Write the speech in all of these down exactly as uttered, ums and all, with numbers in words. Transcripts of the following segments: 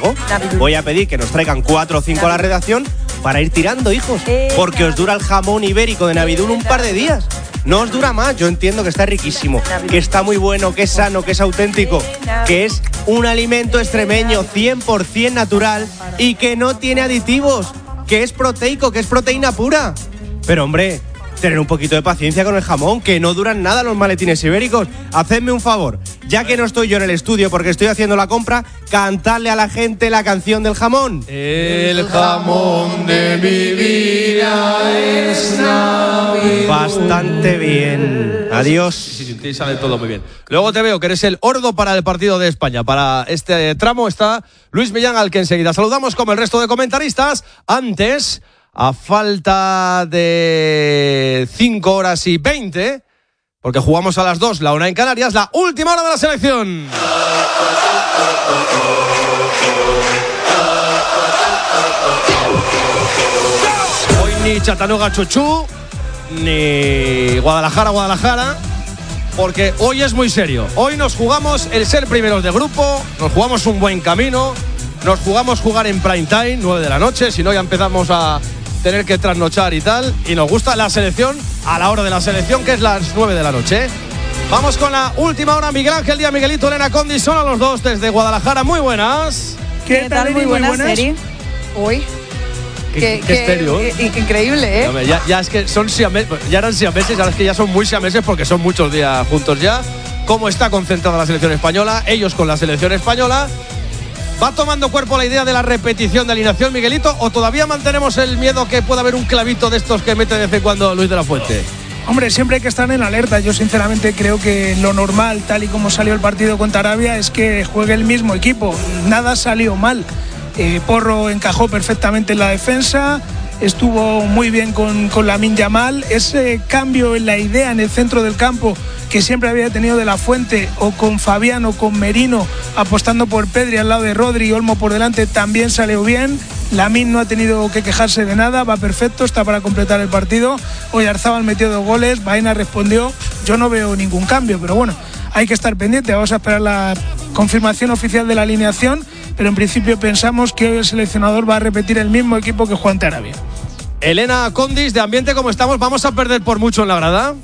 algo. Voy a pedir que nos traigan cuatro o cinco a la redacción para ir tirando, hijos. Porque os dura el jamón ibérico de Navidul un par de días. No os dura más. Yo entiendo que está riquísimo, que está muy bueno, que es sano, que es auténtico, que es un alimento extremeño cien por ciento natural y que no tiene aditivos, que es proteico, que es proteína pura. Pero hombre, tener un poquito de paciencia con el jamón, que no duran nada los maletines ibéricos. Hacedme un favor, ya que no estoy yo en el estudio porque estoy haciendo la compra, cantarle a la gente la canción del jamón. El jamón de mi vida es Navidad. Bastante bien. Adiós. Sí, sí, sí, sale todo muy bien. Luego te veo que eres el ordo para el partido de España. Para este tramo está Luis Millán, al que enseguida saludamos como el resto de comentaristas. Antes, a falta de cinco horas y veinte, porque jugamos a las dos, la una en Canarias, la última hora de la selección. Hoy ni Chattanooga Chuchú, ni Guadalajara Guadalajara, porque hoy es muy serio. Hoy nos jugamos el ser primeros de grupo, nos jugamos un buen camino, nos jugamos jugar en prime time, nueve de la noche, si no ya empezamos a tener que trasnochar y tal, y nos gusta la selección a la hora de la selección, que es las nueve de la noche. Vamos con la última hora. Miguel Ángel Díaz, Miguelito, Elena Condi, son a los dos desde Guadalajara. Muy buenas. ¿Qué, ¿Qué tal? Muy buenas, Eri. Uy. Qué, qué, qué estéreo. Increíble, ¿eh? Ya, ya es que son siameses, ya eran siameses, ahora es que ya son muy siameses porque son muchos días juntos ya. ¿Cómo está concentrada la selección española? Ellos con la selección española. ¿Va tomando cuerpo la idea de la repetición de alineación, Miguelito? ¿O todavía mantenemos el miedo que pueda haber un clavito de estos que mete de vez en cuando Luis de la Fuente? Hombre, siempre hay que estar en alerta. Yo sinceramente creo que lo normal, tal y como salió el partido contra Arabia, es que juegue el mismo equipo. Nada salió mal. Eh, Porro encajó perfectamente en la defensa, estuvo muy bien con, con Lamine Yamal. Ese cambio en la idea en el centro del campo que siempre había tenido de la Fuente, o con Fabián o con Merino apostando por Pedri al lado de Rodri y Olmo por delante, también salió bien. Lamine no ha tenido que quejarse de nada, va perfecto, está para completar el partido. Oyarzábal metió dos goles, Baena respondió. Yo no veo ningún cambio, pero bueno, hay que estar pendiente. Vamos a esperar la confirmación oficial de la alineación, pero en principio pensamos que hoy el seleccionador va a repetir el mismo equipo que jugó ante Arabia. Elena Condis, de ambiente como estamos, ¿vamos a perder por mucho en la grada?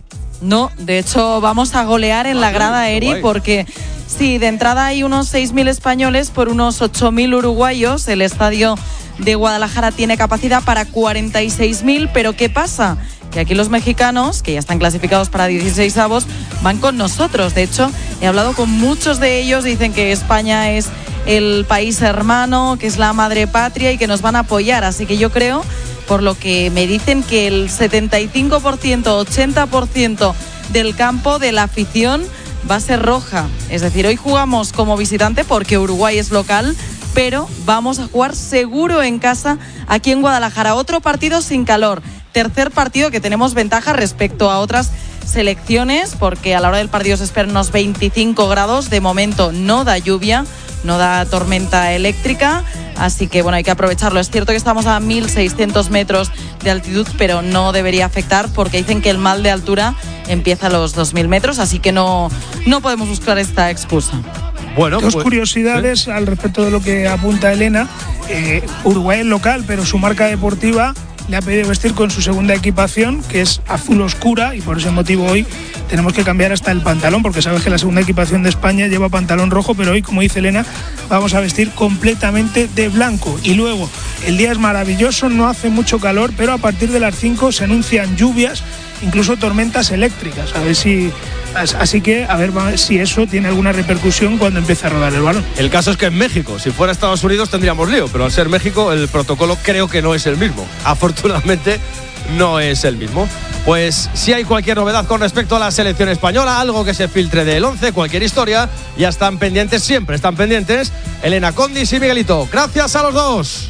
No, de hecho vamos a golear en la grada, Eri, porque sí, de entrada hay unos seis mil españoles por unos ocho mil uruguayos. El estadio de Guadalajara tiene capacidad para cuarenta y seis mil, pero ¿qué pasa? Que aquí los mexicanos, que ya están clasificados para dieciseisavos, van con nosotros. De hecho, he hablado con muchos de ellos, dicen que España es el país hermano, que es la madre patria y que nos van a apoyar. Así que yo creo, por lo que me dicen, que el setenta y cinco por ciento, ochenta por ciento del campo de la afición va a ser roja. Es decir, hoy jugamos como visitante porque Uruguay es local, pero vamos a jugar seguro en casa aquí en Guadalajara. Otro partido sin calor. Tercer partido que tenemos ventaja respecto a otras selecciones, porque a la hora del partido se esperan unos veinticinco grados. De momento no da lluvia, no da tormenta eléctrica, así que bueno, hay que aprovecharlo. Es cierto que estamos a mil seiscientos metros de altitud, pero no debería afectar porque dicen que el mal de altura empieza a los dos mil metros, así que no, no podemos buscar esta excusa. Bueno, dos pues, curiosidades ¿sí? al respecto de lo que apunta Elena. Eh, Uruguay es local, pero su marca deportiva le ha pedido vestir con su segunda equipación, que es azul oscura, y por ese motivo hoy tenemos que cambiar hasta el pantalón, porque sabes que la segunda equipación de España lleva pantalón rojo, pero hoy, como dice Elena, vamos a vestir completamente de blanco. Y luego, el día es maravilloso, no hace mucho calor, pero a partir de las cinco se anuncian lluvias, incluso tormentas eléctricas. A ver si... Así que a ver si eso tiene alguna repercusión cuando empiece a rodar el balón. El caso es que en México, si fuera Estados Unidos tendríamos lío, pero al ser México el protocolo creo que no es el mismo. Afortunadamente no es el mismo. Pues si hay cualquier novedad con respecto a la selección española, algo que se filtre del once, cualquier historia, ya están pendientes, siempre están pendientes Elena Condis y Miguelito. Gracias a los dos.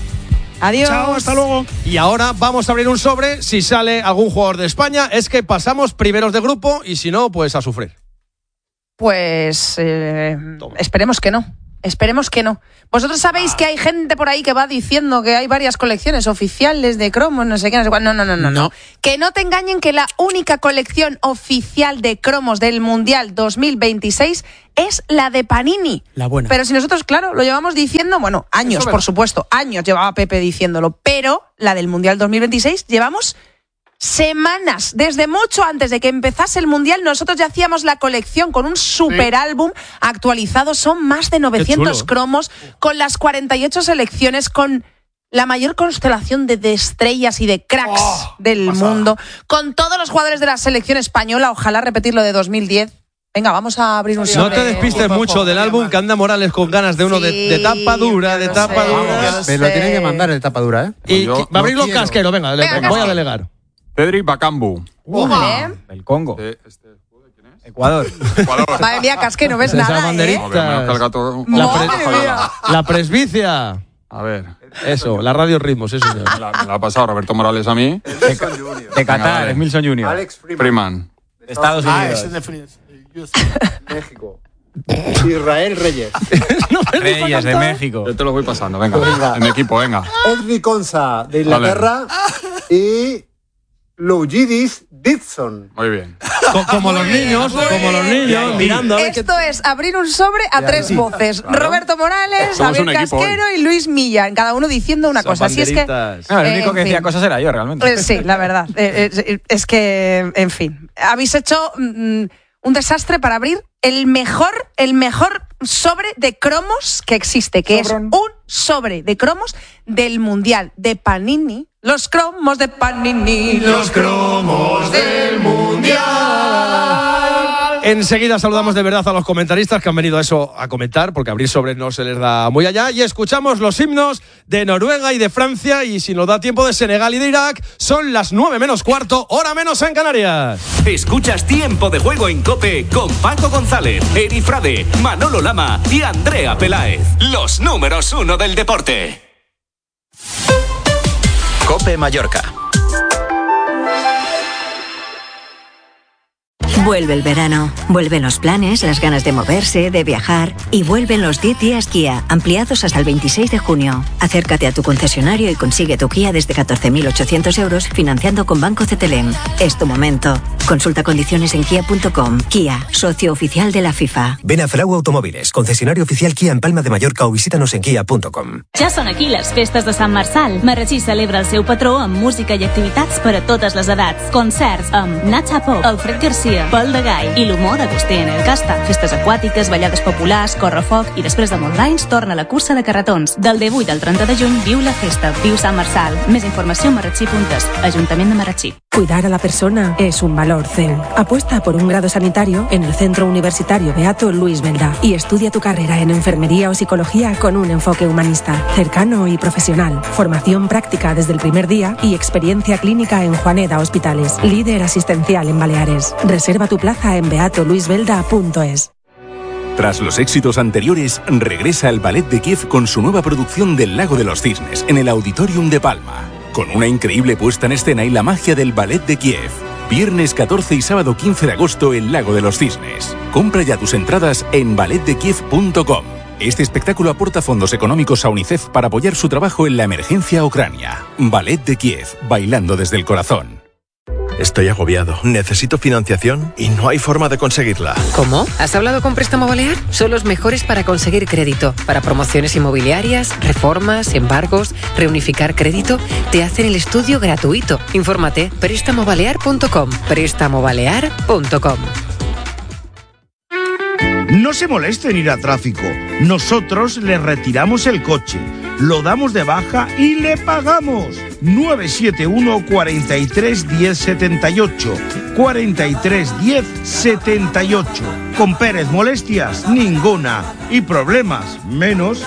Adiós. Chao, hasta luego. Y ahora vamos a abrir un sobre. Si sale algún jugador de España, es que pasamos primeros de grupo, y si no, pues a sufrir. Pues eh, esperemos que no. Esperemos que no. Vosotros sabéis que hay gente por ahí que va diciendo que hay varias colecciones oficiales de cromos, no sé qué, no sé cuál. No, no, no, no, no. Que no te engañen que la única colección oficial de cromos del Mundial dos mil veintiséis es la de Panini. La buena. Pero si nosotros, claro, lo llevamos diciendo, bueno, años, por supuesto, años llevaba Pepe diciéndolo, pero la del Mundial dos mil veintiséis llevamos semanas, desde mucho antes de que empezase el Mundial, nosotros ya hacíamos la colección con un super álbum actualizado. Son más de novecientos cromos, con las cuarenta y ocho selecciones, con la mayor constelación de, de estrellas y de cracks oh, del pasada. mundo, con todos los jugadores de la selección española. Ojalá repetir lo de dos mil diez. Venga, vamos a abrir un sobre. No te despistes oh, mucho oh, del álbum, que anda Morales con ganas de uno sí, de, de tapa dura, de tapa sé, dura. Me lo tienen que mandar el tapa dura, ¿eh? Y pues va a abrir no los casqueros, venga, venga, voy a delegar. Cedric Bakambu. Uh, ¿Vale? El Congo. De este, ¿quién es? Ecuador. Ecuador. Madre mía, Casque, no ves nada, ¿eh? La, pre la presbicia. A ver. Eso, la radio Ritmos, eso. Me la, me la ha pasado Roberto Morales a mí. De, de Qatar, Milson Junior. Alex Freeman. Freeman. De Estados Unidos. Ah, ese de México. Israel Reyes. no Reyes de México. Yo te lo voy pasando, venga. venga. En mi equipo, venga. Edri Konsa de Inglaterra. Vale. Y Lougidis Dixon. Muy bien. Co como los niños, como los niños, mirando. A ver Esto qué... es abrir un sobre a tres sí. voces. Claro. Roberto Morales, Javier Casquero hoy. y Luis Millán, cada uno diciendo una Son cosa. Así es que, no, el único eh, que decía fin. cosas era yo, realmente. Eh, sí, la verdad. Eh, eh, es que, en fin, habéis hecho mm, un desastre para abrir el mejor, el mejor sobre de cromos que existe, que Sobron. es un sobre de cromos del Mundial de Panini. Los cromos de Panini, los cromos del Mundial. Enseguida saludamos de verdad a los comentaristas que han venido a eso a comentar, porque abrir sobres no se les da muy allá. Y escuchamos los himnos de Noruega y de Francia, y si nos da tiempo de Senegal y de Irak. Son las nueve menos cuarto, hora menos en Canarias. Escuchas Tiempo de Juego en COPE con Paco González, Eri Frade, Manolo Lama y Andrea Peláez. Los números uno del deporte. COPE Mallorca. Vuelve el verano, vuelven los planes, las ganas de moverse, de viajar, y vuelven los diez días Kia, ampliados hasta el veintiséis de junio. Acércate a tu concesionario y consigue tu Kia desde catorce mil ochocientos euros financiando con Banco Cetelem. Es tu momento. Consulta condiciones en kia punto com. Kia, socio oficial de la FIFA. Ven a Frau Automóviles, concesionario oficial Kia en Palma de Mallorca, o visítanos en kia punto com. Ja són aquí les festes de Sant Marçal. Marratxí celebra el seu patró amb música i activitats per a totes les edats. Concerts amb Nacha Pop, Alfred Garcia, Pol de Gai i l'humor d'Agustí en el Casta. Festes aquàtiques, ballades populars, correfoc, i després de molts anys torna la cursa de carretons. Del divuit al trenta de juny viu la festa, viu Sant Marçal. Més informació a marratxí punt es, Ajuntament de Marratxí. Cuidar a la persona es un valor C E L. Apuesta por un grado sanitario en el Centro Universitario Beato Luis Belda y estudia tu carrera en enfermería o psicología con un enfoque humanista, cercano y profesional. Formación práctica desde el primer día y experiencia clínica en Juaneda Hospitales, líder asistencial en Baleares. Reserva tu plaza en beato luis belda punto es. Tras los éxitos anteriores, regresa el Ballet de Kiev con su nueva producción del Lago de los Cisnes en el Auditorium de Palma. Con una increíble puesta en escena y la magia del Ballet de Kiev. Viernes catorce y sábado quince de agosto en Lago de los Cisnes. Compra ya tus entradas en ballet de kiev punto com. Este espectáculo aporta fondos económicos a UNICEF para apoyar su trabajo en la emergencia a Ucrania. Ballet de Kiev, bailando desde el corazón. Estoy agobiado, necesito financiación y no hay forma de conseguirla. ¿Cómo? ¿Has hablado con Préstamo Balear? Son los mejores para conseguir crédito. Para promociones inmobiliarias, reformas, embargos, reunificar crédito, te hacen el estudio gratuito. Infórmate, préstamo balear punto com, préstamo balear punto com. No se moleste en ir a tráfico. Nosotros le retiramos el coche, lo damos de baja y le pagamos. nueve siete uno, cuatro tres, uno cero siete ocho. cuatro tres, uno cero siete ocho. Con Pérez, molestias ninguna. Y problemas menos.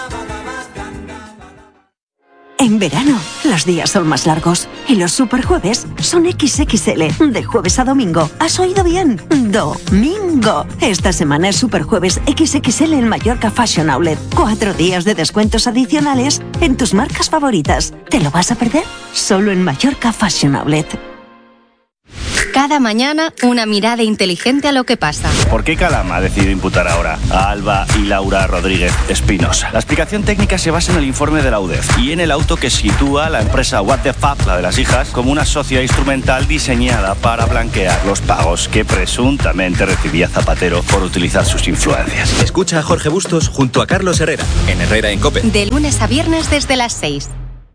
En verano, los días son más largos y los superjueves son equis equis ele, de jueves a domingo. ¿Has oído bien? ¡Domingo! Esta semana es Superjueves equis equis ele en Mallorca Fashion Outlet. Cuatro días de descuentos adicionales en tus marcas favoritas. ¿Te lo vas a perder? Solo en Mallorca Fashion Outlet. Cada mañana, una mirada inteligente a lo que pasa. ¿Por qué Calama ha decidido imputar ahora a Alba y Laura Rodríguez Espinosa? La explicación técnica se basa en el informe de la U D E F y en el auto que sitúa a la empresa What the Fuck, la de las hijas, como una sociedad instrumental diseñada para blanquear los pagos que presuntamente recibía Zapatero por utilizar sus influencias. Escucha a Jorge Bustos junto a Carlos Herrera, en Herrera en COPE. De lunes a viernes desde las seis.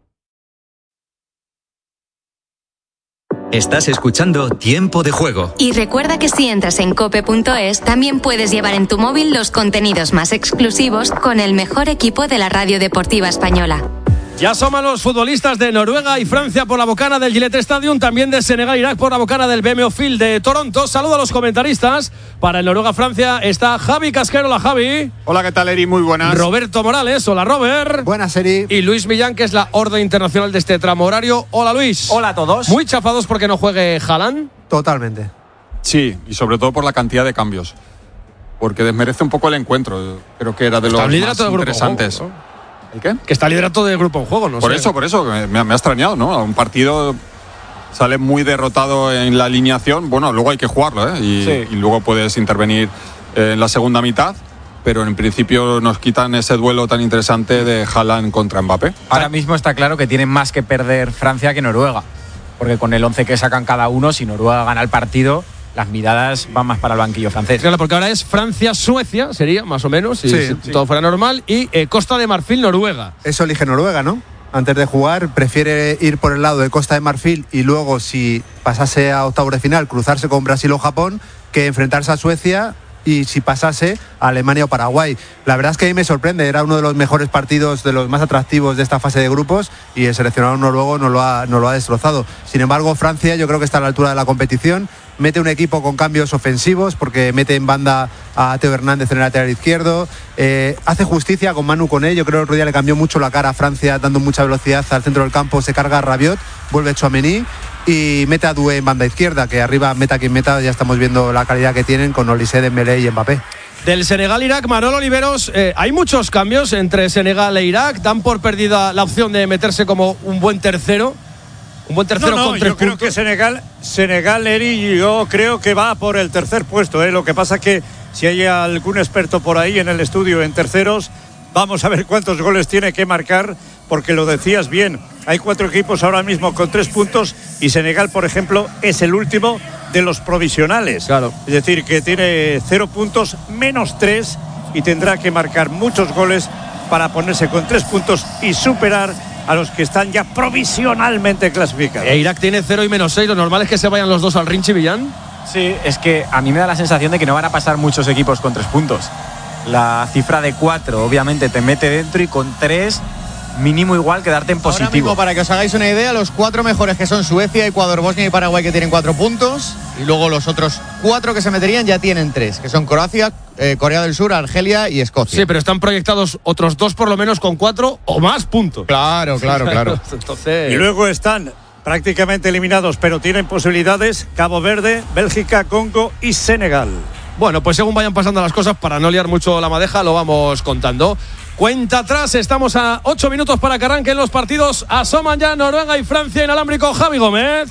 Estás escuchando Tiempo de Juego. Y recuerda que si entras en cope punto es, también puedes llevar en tu móvil los contenidos más exclusivos con el mejor equipo de la radio deportiva española. Ya asoman los futbolistas de Noruega y Francia por la bocana del Gillette Stadium, también de Senegal e Irak por la bocana del B M O Field de Toronto. Saludo a los comentaristas. Para el Noruega-Francia está Javi Casquero. Hola, Javi. Hola, ¿qué tal, Eri? Muy buenas. Roberto Morales. Hola, Robert. Buenas, Eri. Y Luis Millán, que es la orden internacional de este tramo horario. Hola, Luis. Hola a todos. Muy chafados porque no juegue Haaland. Totalmente. Sí, y sobre todo por la cantidad de cambios. Porque desmerece un poco el encuentro. Creo que era de los más interesantes. Juego, ¿no? ¿El qué? Que está liderato del grupo en juego, no Por sé. eso, por eso, me, me ha extrañado, ¿no? Un partido sale muy derrotado en la alineación. Bueno, luego hay que jugarlo, ¿eh? Y, sí. y luego puedes intervenir eh, en la segunda mitad. Pero en principio nos quitan ese duelo tan interesante de Haaland contra Mbappé. Ahora mismo está claro que tienen más que perder Francia que Noruega. Porque con el once que sacan cada uno, si Noruega gana el partido, las miradas van más para el banquillo francés. Claro, porque ahora es Francia-Suecia, sería más o menos, si, Sí, si sí. todo fuera normal, y eh, Costa de Marfil-Noruega. Eso elige Noruega, ¿no? Antes de jugar, prefiere ir por el lado de Costa de Marfil y luego, si pasase a octavos de final, cruzarse con Brasil o Japón, que enfrentarse a Suecia y, si pasase, a Alemania o Paraguay. La verdad es que a mí me sorprende, era uno de los mejores partidos, de los más atractivos de esta fase de grupos, y el seleccionado noruego no lo ha, no lo ha destrozado. Sin embargo, Francia yo creo que está a la altura de la competición. Mete un equipo con cambios ofensivos porque mete en banda a Teo Hernández en el lateral izquierdo. Eh, hace justicia con Manu Koné. Yo creo que el otro día le cambió mucho la cara a Francia, dando mucha velocidad al centro del campo. Se carga a Rabiot, vuelve Tchouaméni y mete a Doué en banda izquierda, que arriba meta quien meta. Ya estamos viendo la calidad que tienen con Olise, Dembélé y Mbappé. Del Senegal-Irak, Manolo Oliveros, eh, hay muchos cambios entre Senegal e Irak. Dan por perdida la opción de meterse como un buen tercero. Un buen tercero no, no, con tres yo creo puntos. que Senegal, Senegal, Eri, yo creo que va por el tercer puesto. ¿eh? Lo que pasa que si hay algún experto por ahí en el estudio en terceros, vamos a ver cuántos goles tiene que marcar, porque lo decías bien, hay cuatro equipos ahora mismo con tres puntos y Senegal, por ejemplo, es el último de los provisionales. Claro. Es decir, que tiene cero puntos menos tres y tendrá que marcar muchos goles para ponerse con tres puntos y superar a los que están ya provisionalmente clasificados. E Irak tiene cero y menos seis. Lo normal es que se vayan los dos al Rinchi, Villán. Sí, es que a mí me da la sensación de que no van a pasar muchos equipos con tres puntos. La cifra de cuatro obviamente te mete dentro y con tres mínimo igual quedarte en positivo. Ahora mismo, para que os hagáis una idea, los cuatro mejores que son Suecia, Ecuador, Bosnia y Paraguay, que tienen cuatro puntos, y luego los otros cuatro que se meterían ya tienen tres, que son Croacia, eh, Corea del Sur, Argelia y Escocia. Sí, pero están proyectados otros dos por lo menos con cuatro o más puntos. Claro, claro, claro. Entonces... Y luego están prácticamente eliminados, pero tienen posibilidades Cabo Verde, Bélgica, Congo y Senegal. Bueno, pues según vayan pasando las cosas, para no liar mucho la madeja, lo vamos contando. Cuenta atrás, estamos a ocho minutos para que arranquen los partidos. Asoman ya Noruega y Francia inalámbrico. Javi Gómez.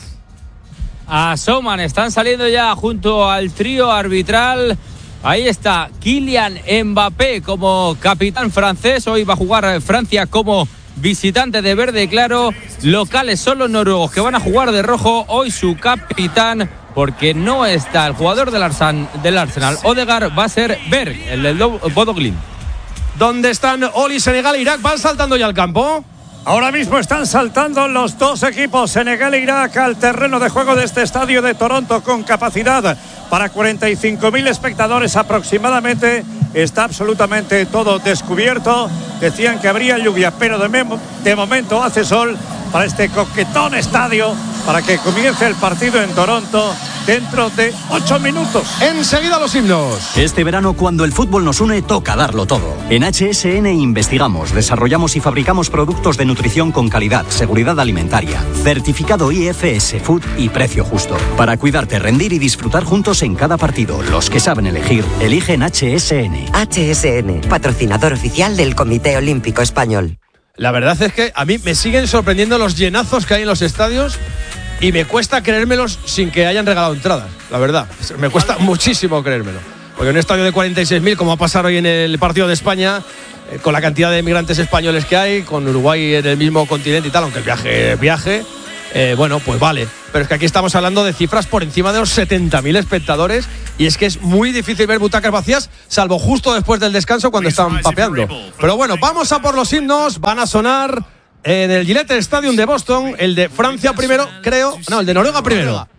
Asoman, están saliendo ya junto al trío arbitral. Ahí está Kylian Mbappé como capitán francés. Hoy va a jugar Francia como visitante de verde claro. Locales son los noruegos que van a jugar de rojo. Hoy su capitán, porque no está el jugador del, Arsan, del Arsenal, Odegaard, va a ser Berg, el del Bodo Glimt. ¿Dónde están Oli, Senegal e Irak? ¿Van saltando ya al campo? Ahora mismo están saltando los dos equipos, Senegal e Irak, al terreno de juego de este estadio de Toronto, con capacidad para cuarenta y cinco mil espectadores aproximadamente. Está absolutamente todo descubierto. Decían que habría lluvia, pero de, memo, de momento hace sol para este coquetón estadio, para que comience el partido en Toronto dentro de ocho minutos. Enseguida los himnos. Este verano, cuando el fútbol nos une, toca darlo todo. En H S N investigamos, desarrollamos y fabricamos productos de nutrición con calidad, seguridad alimentaria, certificado I F S Food y precio justo. Para cuidarte, rendir y disfrutar juntos en cada partido. Los que saben elegir, eligen H S N. H S N, patrocinador oficial del Comité Olímpico Español. La verdad es que a mí me siguen sorprendiendo los llenazos que hay en los estadios. y me cuesta creérmelos sin que hayan regalado entradas, la verdad. Me cuesta muchísimo creérmelo. Porque en un estadio de cuarenta y seis mil, como va a pasar hoy en el partido de España, eh, con la cantidad de emigrantes españoles que hay, con Uruguay en el mismo continente y tal, aunque el viaje es viaje, eh, bueno, pues vale. Pero es que aquí estamos hablando de cifras por encima de los setenta mil espectadores y es que es muy difícil ver butacas vacías, salvo justo después del descanso cuando están papeando. Pero bueno, vamos a por los himnos, van a sonar en el Gillette Stadium de Boston, el de Francia primero, creo, no, el de Noruega primero.